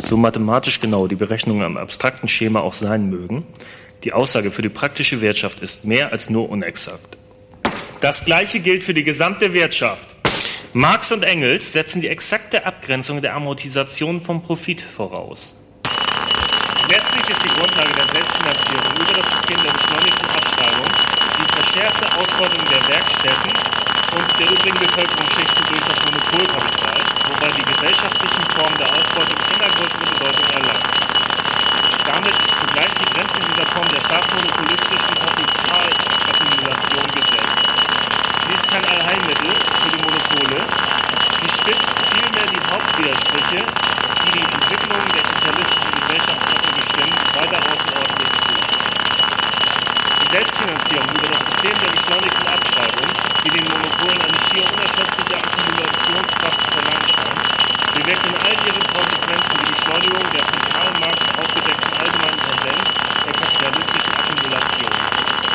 so mathematisch genau die Berechnungen am abstrakten Schema auch sein mögen, die Aussage für die praktische Wirtschaft ist mehr als nur unexakt. Das Gleiche gilt für die gesamte Wirtschaft. Marx und Engels setzen die exakte Abgrenzung der Amortisation vom Profit voraus. Letztlich ist die Grundlage der Selbstfinanzierung über das System der beschleunigten Abschreibung die verschärfte Ausbeutung der Werkstätten und der übrigen Bevölkerungsschichten durch das Monopolkapital, wobei die gesellschaftlichen Formen der Ausbeutung immer größere Bedeutung erlangen. Damit ist zugleich die Grenze dieser Form der staatsmonopolistischen Kapitalakkumulation gesetzt. Sie ist kein Allheilmittel für die Monopole, sie spitzt vielmehr die Hauptwidersprüche, die die Entwicklung der kapitalistischen Gesellschaftsordnung bestimmen, weiter außerordentlich zu. Die Selbstfinanzierung über das System der beschleunigten Abschreibung, die den Monopolen eine schier unerschöpfliche Akkumulationskraft verlangt scheint, bewirkt in all ihren